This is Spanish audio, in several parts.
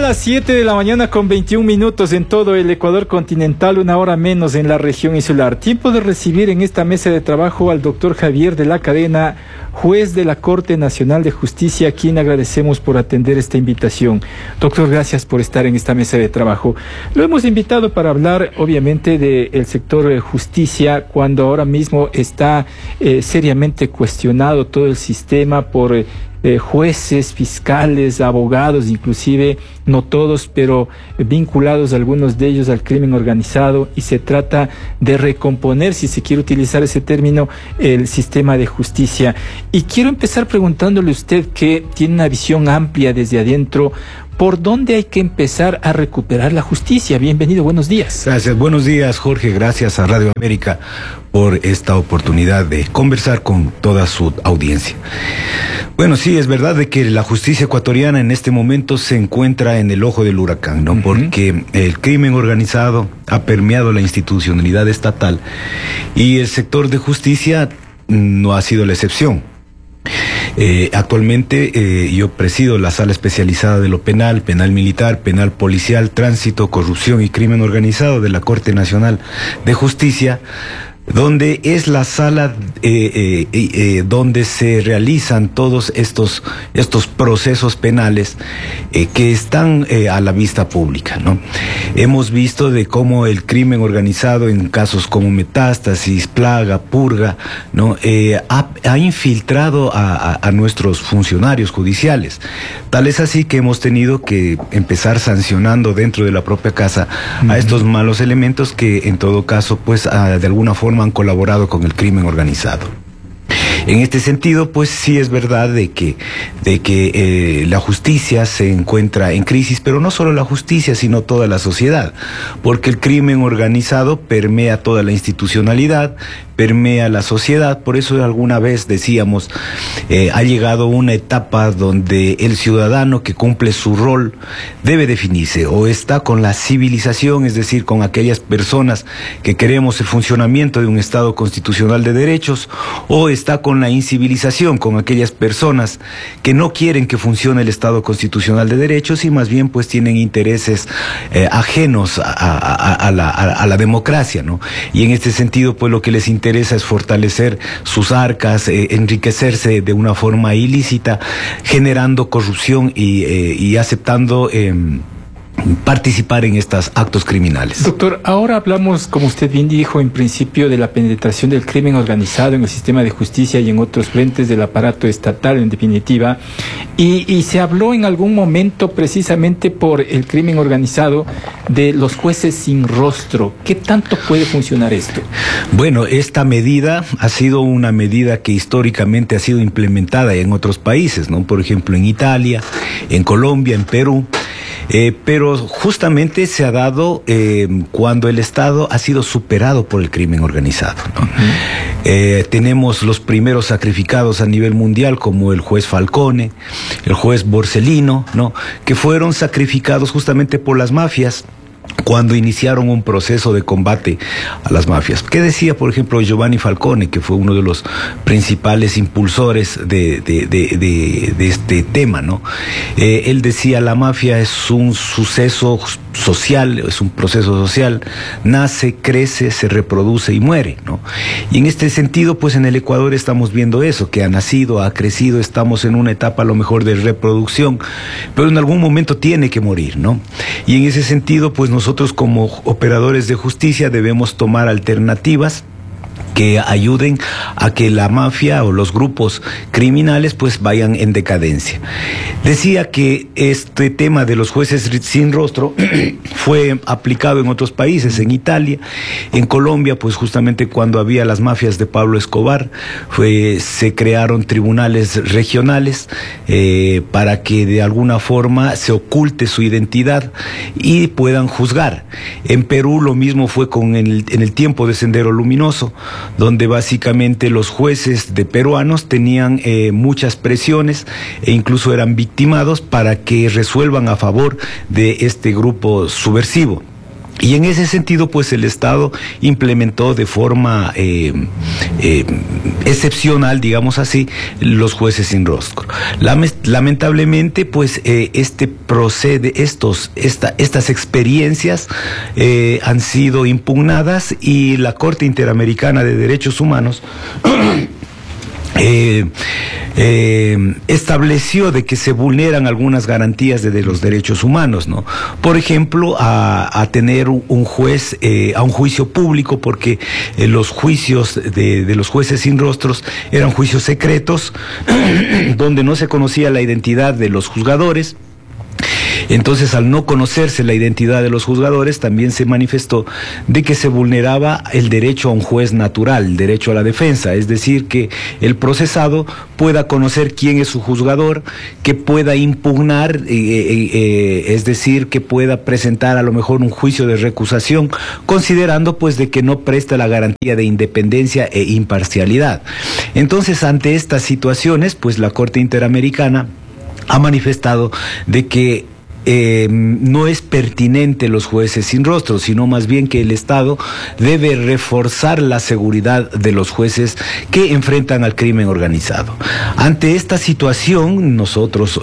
las 7 de la mañana con 21 minutos en todo el Ecuador continental, 1 hora menos en la región insular. Tiempo de recibir en esta mesa de trabajo al doctor Javier de la Cadena, juez de la Corte Nacional de Justicia, a quien agradecemos por atender esta invitación. Doctor, gracias por estar en esta mesa de trabajo. Lo hemos invitado para hablar, obviamente, del sector justicia, cuando ahora mismo está seriamente cuestionado todo el sistema por jueces, fiscales, abogados, inclusive, no todos, pero vinculados algunos de ellos al crimen organizado, y se trata de recomponer, si se quiere utilizar ese término, el sistema de justicia. Y quiero empezar preguntándole a usted, que tiene una visión amplia desde adentro, ¿por dónde hay que empezar a recuperar la justicia? Bienvenido, buenos días. Gracias, buenos días, Jorge. Gracias a Radio América por esta oportunidad de conversar con toda su audiencia. Bueno, sí, es verdad de que la justicia ecuatoriana en este momento se encuentra en el ojo del huracán, ¿no? Porque el crimen organizado ha permeado la institucionalidad estatal y el sector de justicia no ha sido la excepción. Actualmente yo presido la sala especializada de lo penal, penal militar, penal policial, tránsito, corrupción y crimen organizado de la Corte Nacional de Justicia, donde es la sala donde se realizan todos estos procesos penales que están a la vista pública, ¿no? Hemos visto de cómo el crimen organizado en casos como Metástasis, Plaga, Purga, ¿no? Ha infiltrado a nuestros funcionarios judiciales. Tal es así que hemos tenido que empezar sancionando dentro de la propia casa a estos malos elementos que en todo caso pues de alguna forma han colaborado con el crimen organizado. En este sentido, pues sí es verdad de que la justicia se encuentra en crisis, pero no solo la justicia, sino toda la sociedad, porque el crimen organizado permea toda la institucionalidad, permea la sociedad. Por eso alguna vez decíamos, ha llegado una etapa donde el ciudadano que cumple su rol debe definirse, o está con la civilización, es decir, con aquellas personas que queremos el funcionamiento de un Estado constitucional de derechos, o está con la incivilización, con aquellas personas que no quieren que funcione el Estado constitucional de derechos y más bien pues tienen intereses ajenos a la democracia, ¿no? Y en este sentido pues lo que les interesa es fortalecer sus arcas, enriquecerse de una forma ilícita, generando corrupción y aceptando participar en estos actos criminales. Doctor, ahora hablamos, como usted bien dijo, en principio de la penetración del crimen organizado en el sistema de justicia y en otros frentes del aparato estatal, en definitiva, y se habló en algún momento precisamente por el crimen organizado de los jueces sin rostro. ¿Qué tanto puede funcionar esto? Bueno, esta medida ha sido una medida que históricamente ha sido implementada en otros países, ¿no? Por ejemplo, en Italia, en Colombia, en Perú. Pero justamente se ha dado cuando el Estado ha sido superado por el crimen organizado, ¿no? Tenemos los primeros sacrificados a nivel mundial, como el juez Falcone, el juez Borsellino, ¿no? Que fueron sacrificados justamente por las mafias cuando iniciaron un proceso de combate a las mafias. ¿Qué decía, por ejemplo, Giovanni Falcone, que fue uno de los principales impulsores de este tema, ¿no? Él decía, la mafia es un suceso social, es un proceso social, nace, crece, se reproduce y muere, ¿no? Y en este sentido, pues en el Ecuador estamos viendo eso, que ha nacido, ha crecido, estamos en una etapa a lo mejor de reproducción, pero en algún momento tiene que morir, ¿no? Y en ese sentido, pues nosotros como operadores de justicia debemos tomar alternativas que ayuden a que la mafia o los grupos criminales pues vayan en decadencia. Decía que este tema de los jueces sin rostro fue aplicado en otros países, en Italia, en Colombia, pues justamente cuando había las mafias de Pablo Escobar, se crearon tribunales regionales para que de alguna forma se oculte su identidad y puedan juzgar. En Perú lo mismo fue en el tiempo de Sendero Luminoso, donde básicamente los jueces de peruanos tenían muchas presiones e incluso eran victimados para que resuelvan a favor de este grupo subversivo. Y en ese sentido, pues el Estado implementó de forma excepcional, digamos así, los jueces sin rostro. Lamentablemente, pues estas experiencias han sido impugnadas y la Corte Interamericana de Derechos Humanos estableció de que se vulneran algunas garantías de los derechos humanos, ¿no? Por ejemplo, a tener un juez, a un juicio público, porque los juicios de los jueces sin rostros eran juicios secretos, donde no se conocía la identidad de los juzgadores. Entonces, al no conocerse la identidad de los juzgadores, también se manifestó de que se vulneraba el derecho a un juez natural, el derecho a la defensa, es decir, que el procesado pueda conocer quién es su juzgador, que pueda impugnar, es decir, que pueda presentar a lo mejor un juicio de recusación, considerando pues de que no presta la garantía de independencia e imparcialidad. Entonces, ante estas situaciones, pues la Corte Interamericana ha manifestado de que no es pertinente los jueces sin rostro, sino más bien que el Estado debe reforzar la seguridad de los jueces que enfrentan al crimen organizado. Ante esta situación, nosotros,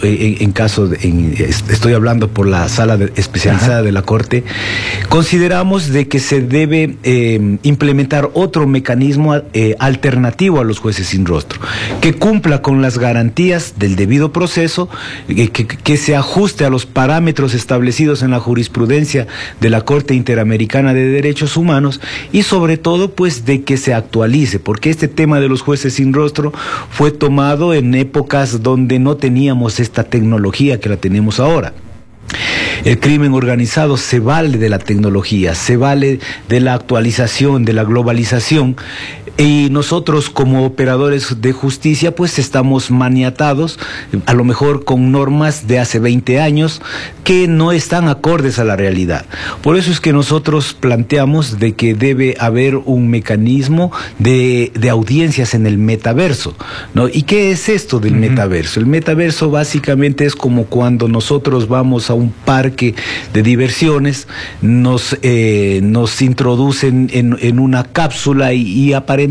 estoy hablando por la sala especializada de la Corte, consideramos de que se debe implementar otro mecanismo alternativo a los jueces sin rostro, que cumpla con las garantías del debido proceso, que se ajuste a los parámetros establecidos en la jurisprudencia de la Corte Interamericana de Derechos Humanos y sobre todo pues de que se actualice, porque este tema de los jueces sin rostro fue tomado en épocas donde no teníamos esta tecnología que la tenemos ahora. El crimen organizado se vale de la tecnología, se vale de la actualización, de la globalización, y nosotros como operadores de justicia pues estamos maniatados a lo mejor con normas de hace 20 años que no están acordes a la realidad. Por eso es que nosotros planteamos de que debe haber un mecanismo de audiencias en el metaverso, ¿no? ¿Y qué es esto del metaverso? El metaverso básicamente es como cuando nosotros vamos a un parque de diversiones, nos introducen en una cápsula y aparentemente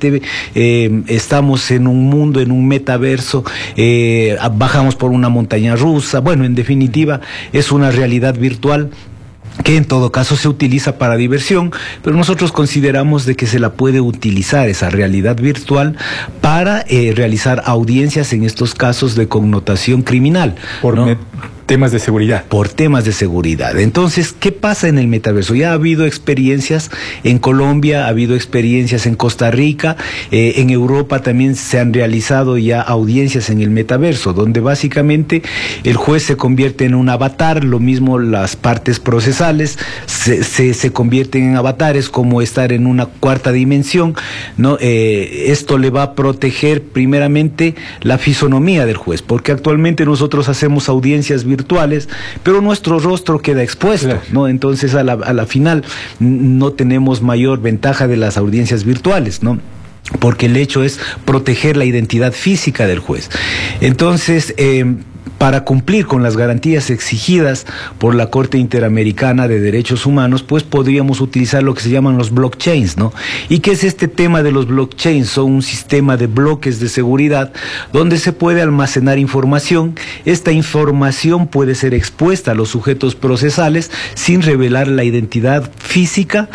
estamos en un mundo, en un metaverso, bajamos por una montaña rusa. Bueno, en definitiva es una realidad virtual que en todo caso se utiliza para diversión, pero nosotros consideramos de que se la puede utilizar esa realidad virtual para realizar audiencias en estos casos de connotación criminal, ¿no? Temas de seguridad. Por temas de seguridad. Entonces, ¿qué pasa en el metaverso? Ya ha habido experiencias en Colombia, ha habido experiencias en Costa Rica, en Europa también se han realizado ya audiencias en el metaverso, donde básicamente el juez se convierte en un avatar, lo mismo las partes procesales se convierten en avatares, como estar en una cuarta dimensión, ¿no? Esto le va a proteger primeramente la fisonomía del juez, porque actualmente nosotros hacemos audiencias virtuales, pero nuestro rostro queda expuesto, claro, ¿no? Entonces a la final no tenemos mayor ventaja de las audiencias virtuales, ¿no? Porque el hecho es proteger la identidad física del juez. Entonces, para cumplir con las garantías exigidas por la Corte Interamericana de Derechos Humanos, pues podríamos utilizar lo que se llaman los blockchains, ¿no? ¿Y qué es este tema de los blockchains? Son un sistema de bloques de seguridad donde se puede almacenar información. Esta información puede ser expuesta a los sujetos procesales sin revelar la identidad física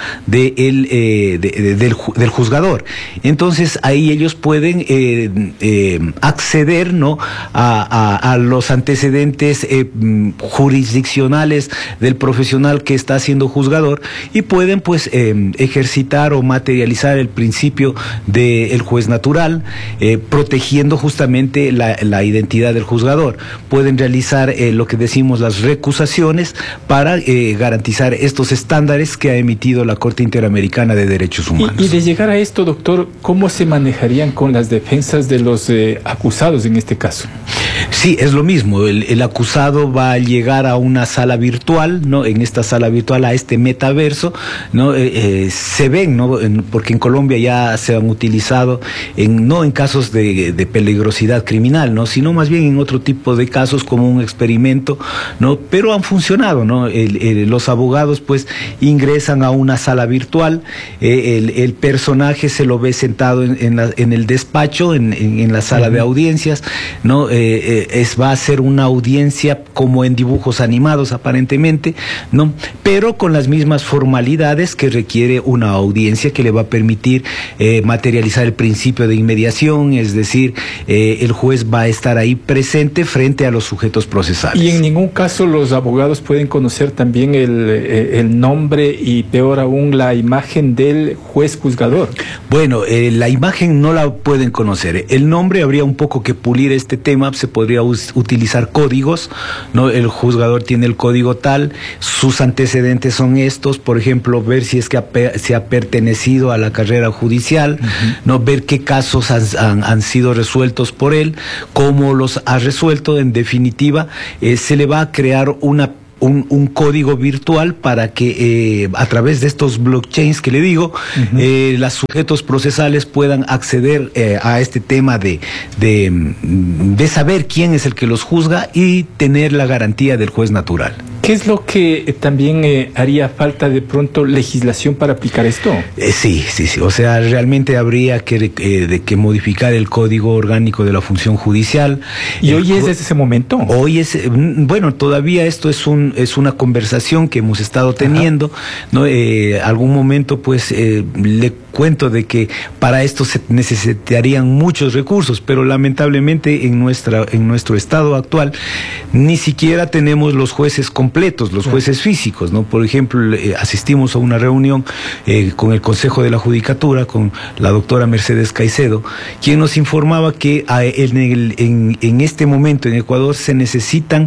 del juzgador. Entonces ahí ellos pueden acceder, ¿no?, a los antecedentes jurisdiccionales del profesional que está siendo juzgador y pueden pues ejercitar o materializar el principio del juez natural, protegiendo justamente la identidad del juzgador. Pueden realizar lo que decimos las recusaciones para garantizar estos estándares que ha emitido la Corte Interamericana de Derechos Humanos. Y de llegar a esto, doctor, ¿cómo se manejarían con las defensas de los acusados en este caso? Sí, es lo mismo. El acusado va a llegar a una sala virtual, ¿no? En esta sala virtual, a este metaverso, ¿no? Se ven, ¿no? Porque en Colombia ya se han utilizado, no en casos de peligrosidad criminal, ¿no? Sino más bien en otro tipo de casos como un experimento, ¿no? Pero han funcionado, ¿no? Los abogados pues ingresan a una sala virtual, el personaje se lo ve sentado en el despacho, en la sala de audiencias, ¿no? Va a ser una audiencia como en dibujos animados aparentemente, ¿no? Pero con las mismas formalidades que requiere una audiencia, que le va a permitir materializar el principio de inmediación, es decir, el juez va a estar ahí presente frente a los sujetos procesales. Y en ningún caso los abogados pueden conocer también el nombre y peor aún la imagen del juez juzgador. Bueno, la imagen no la pueden conocer. El nombre habría un poco que pulir este tema, se podría utilizar códigos, ¿no? El juzgador tiene el código tal, sus antecedentes son estos, por ejemplo, ver si es que se ha pertenecido a la carrera judicial, ¿no? Ver qué casos han sido resueltos por él, cómo los ha resuelto. En definitiva, se le va a crear un código virtual para que a través de estos blockchains que le digo, los sujetos procesales puedan acceder a este tema de saber quién es el que los juzga y tener la garantía del juez natural. ¿Qué es lo que también haría falta de pronto legislación para aplicar esto? Sí. O sea, realmente habría que modificar el Código Orgánico de la Función Judicial. ¿Y hoy es ese momento? Hoy bueno, todavía esto es una conversación que hemos estado teniendo, ¿no? Algún momento, pues, le cuento de que para esto se necesitarían muchos recursos, pero lamentablemente en nuestro estado actual ni siquiera tenemos los jueces completos, los jueces físicos, ¿no? Por ejemplo, asistimos a una reunión con el Consejo de la Judicatura, con la doctora Mercedes Caicedo, quien nos informaba que en este momento en Ecuador se necesitan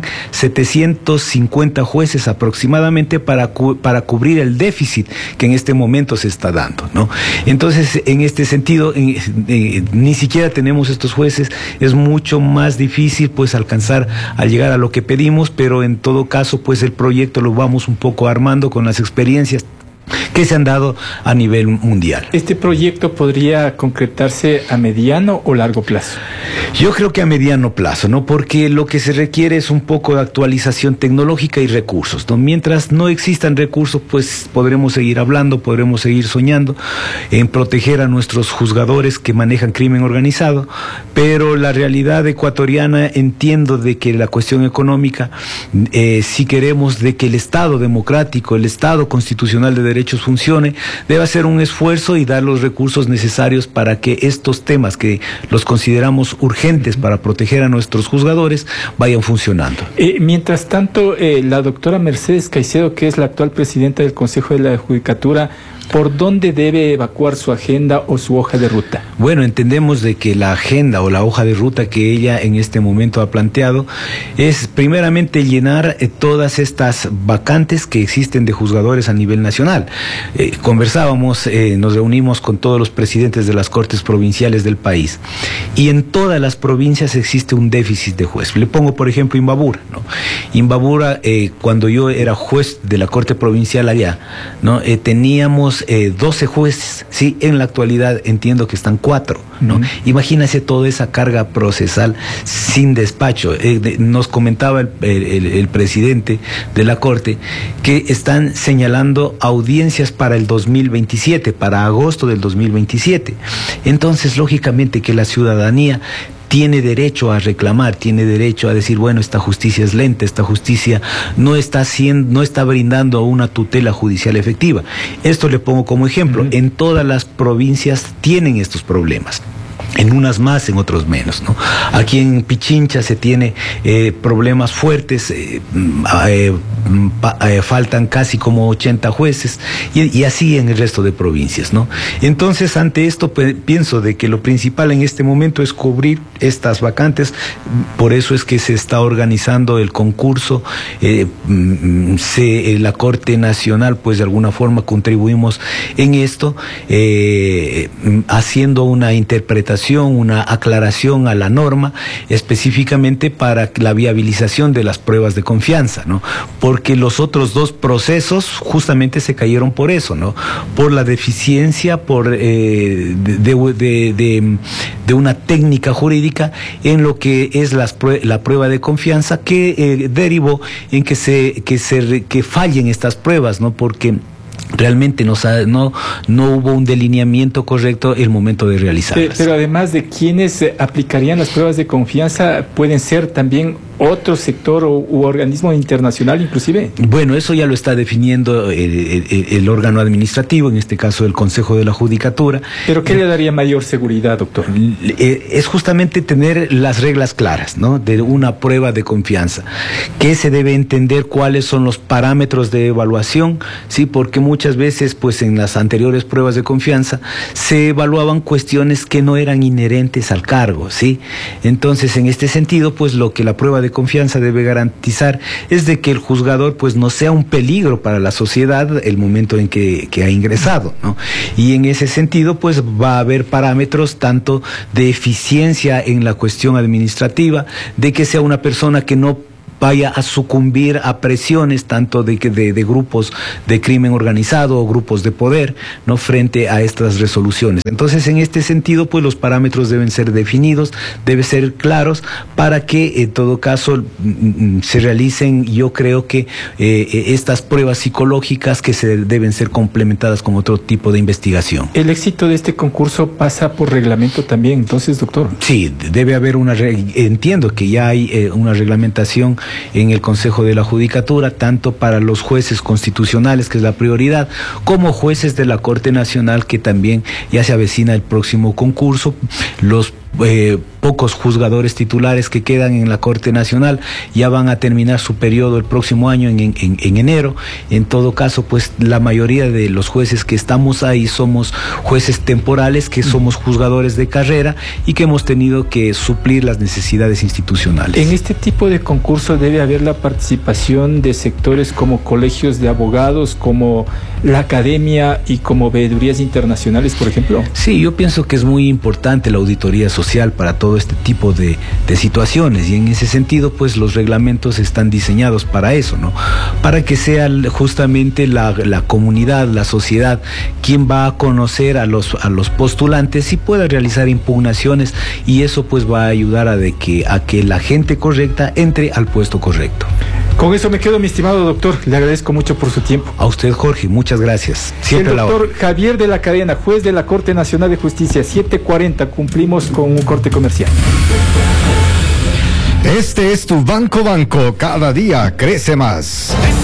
750 jueces aproximadamente para cubrir el déficit que en este momento se está dando, ¿no? Entonces, en este sentido, ni siquiera tenemos estos jueces. Es mucho más difícil pues alcanzar a llegar a lo que pedimos, pero en todo caso pues el proyecto lo vamos un poco armando con las experiencias que se han dado a nivel mundial. ¿Este proyecto podría concretarse a mediano o largo plazo? Yo creo que a mediano plazo, ¿no? Porque lo que se requiere es un poco de actualización tecnológica y recursos, ¿no? Mientras no existan recursos, pues podremos seguir hablando, podremos seguir soñando en proteger a nuestros juzgadores que manejan crimen organizado, pero la realidad ecuatoriana, entiendo de que la cuestión económica, si queremos de que el Estado democrático, el Estado constitucional de derechos funcione, debe hacer un esfuerzo y dar los recursos necesarios para que estos temas que los consideramos urgentes para proteger a nuestros juzgadores vayan funcionando. Mientras tanto, la doctora Mercedes Caicedo, que es la actual presidenta del Consejo de la Judicatura, ¿por dónde debe evacuar su agenda o su hoja de ruta? Bueno, entendemos de que la agenda o la hoja de ruta que ella en este momento ha planteado es primeramente llenar todas estas vacantes que existen de juzgadores a nivel nacional. Conversábamos, nos reunimos con todos los presidentes de las cortes provinciales del país y en todas las provincias existe un déficit de juez. Le pongo por ejemplo Imbabura, ¿no? Imbabura, cuando yo era juez de la corte provincial allá, ¿no? Teníamos 12 jueces, ¿sí? En la actualidad entiendo que están 4, ¿no? Imagínese toda esa carga procesal sin despacho. Nos comentaba el presidente de la Corte que están señalando audiencias para el 2027, para agosto del 2027. Entonces, lógicamente que la ciudadanía tiene derecho a reclamar, tiene derecho a decir, bueno, esta justicia es lenta, esta justicia no está brindando una tutela judicial efectiva. Esto le pongo como ejemplo. En todas las provincias tienen estos problemas. En unas más, en otros menos, ¿no? Aquí en Pichincha se tiene problemas fuertes, faltan casi como 80 jueces y así en el resto de provincias, ¿no? Entonces, ante esto pienso de que lo principal en este momento es cubrir estas vacantes. Por eso es que se está organizando el concurso. La Corte Nacional, pues de alguna forma contribuimos en esto, haciendo una interpretación, una aclaración a la norma, específicamente para la viabilización de las pruebas de confianza, ¿no? Porque los otros dos procesos justamente se cayeron por eso, ¿no? Por la deficiencia de una técnica jurídica en lo que es la prueba de confianza, que derivó en que fallen estas pruebas, ¿no? Porque realmente no hubo un delineamiento correcto el momento de realizarlas. Pero además de quienes aplicarían las pruebas de confianza, pueden ser también otro sector u organismo internacional inclusive. Bueno, eso ya lo está definiendo el órgano administrativo, en este caso el Consejo de la Judicatura. ¿Pero qué le daría mayor seguridad, doctor? Es justamente tener las reglas claras, ¿no? De una prueba de confianza, que se debe entender cuáles son los parámetros de evaluación, ¿sí? Porque muchas veces, pues en las anteriores pruebas de confianza se evaluaban cuestiones que no eran inherentes al cargo, ¿sí? Entonces, en este sentido, pues lo que la prueba de confianza debe garantizar es de que el juzgador pues no sea un peligro para la sociedad el momento en que ha ingresado, ¿no? Y en ese sentido pues va a haber parámetros tanto de eficiencia en la cuestión administrativa, de que sea una persona que no vaya a sucumbir a presiones tanto de grupos de crimen organizado o grupos de poder, ¿no? Frente a estas resoluciones. Entonces, en este sentido, pues los parámetros deben ser definidos, deben ser claros para que en todo caso se realicen, yo creo que estas pruebas psicológicas que deben ser complementadas con otro tipo de investigación. ¿El éxito de este concurso pasa por reglamento también, entonces, doctor? Sí, debe haber entiendo que ya hay una reglamentación en el Consejo de la Judicatura, tanto para los jueces constitucionales, que es la prioridad, como jueces de la Corte Nacional, que también ya se avecina el próximo concurso. Los pocos juzgadores titulares que quedan en la Corte Nacional ya van a terminar su periodo el próximo año en enero. En todo caso, pues la mayoría de los jueces que estamos ahí somos jueces temporales, que somos juzgadores de carrera y que hemos tenido que suplir las necesidades institucionales. En este tipo de concurso debe haber la participación de sectores como colegios de abogados, como la academia y como veedurías internacionales, por ejemplo. Sí, yo pienso que es muy importante la auditoría social para todo este tipo de situaciones, y en ese sentido pues los reglamentos están diseñados para eso, ¿no? Para que sea justamente la comunidad, la sociedad, quien va a conocer a los postulantes y pueda realizar impugnaciones, y eso pues va a ayudar a que la gente correcta entre al puesto correcto. Con eso me quedo, mi estimado doctor. Le agradezco mucho por su tiempo. A usted, Jorge, muchas gracias. Siempre el doctor Javier de la Cadena, juez de la Corte Nacional de Justicia. 7:40, cumplimos con un corte comercial. Este es tu Banco, cada día crece más.